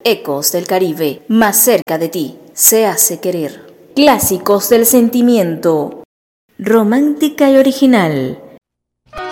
Ecos del Caribe, más cerca de ti, se hace querer. Clásicos del sentimiento, romántica y original.